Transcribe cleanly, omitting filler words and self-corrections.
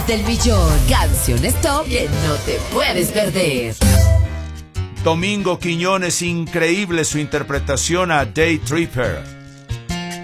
Canciones del millón. Canciones top que no te puedes perder. Domingo Quiñones, increíble su interpretación a Day Tripper.